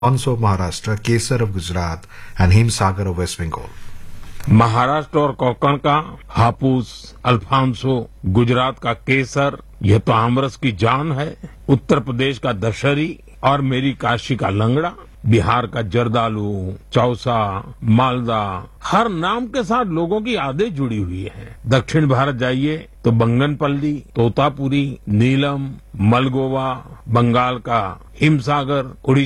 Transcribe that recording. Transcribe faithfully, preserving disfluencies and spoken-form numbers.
Alfonso of Maharashtra, Kesar of Gujarat, and Himsagar of West Bengal. Maharashtra और कोंकण का हापुस, Alphonso, Gujarat का केसर, यह तो आमरस की जान है। उत्तर प्रदेश का दशहरी और मेरी काशी का लंगड़ा, बिहार का जर्दालू, चौसा, मालदा, हर नाम के साथ लोगों की यादें जुड़ी हुई हैं। दक्षिण भारत जाइए तो बंगनपल्ली, तोतापुरी, नीलम, मलगोवा, बंगाल का हिमसागर, उड़ीसा